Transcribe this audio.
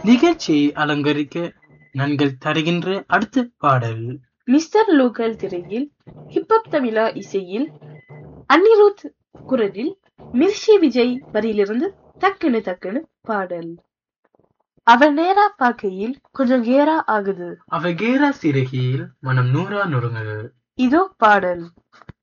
நிகழ்ச்சியை அலங்கரிக்க நாங்கள் தருகின்ற அடுத்த பாடல் மிஸ்டர் லோக்கல் திரையில் ஹிப்ஹப் தமிழா இசையில் அனிருத் குரலில் மிர்ச்சி விஜய் வரியிலிருந்து டக்குனு டக்குனு பாடல். அவன் நேரா பார்க்கையில் கொஞ்சம் கேரா ஆகுது. அவ கேரா சிறகியில் மனம் நூறா நொறுங்குது. இதோ பாடல்.